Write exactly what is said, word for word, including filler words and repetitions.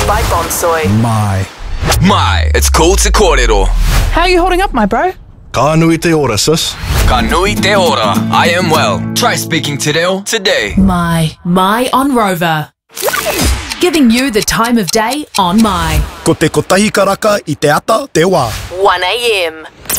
by Bonsoi. Mai. Mai, it's cool to kōrero. How are you holding up, my bro? Ka nui te ora, sis. Ka nui te ora. I am well. Try speaking te reo today. My, My on Rover. Giving you the time of day on My. Ko te kotahi karaka I te ata te wā. one a m